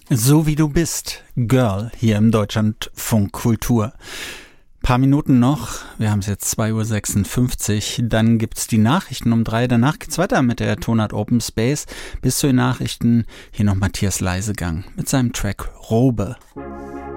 So wie du bist, Girl, hier im Deutschlandfunk Kultur. Paar Minuten noch, wir haben es jetzt 2:56 Uhr, dann gibt's die Nachrichten um 3 Uhr. Danach geht's weiter mit der Tonart Open Space. Bis zu den Nachrichten hier noch Matthias Leisegang mit seinem Track Robe.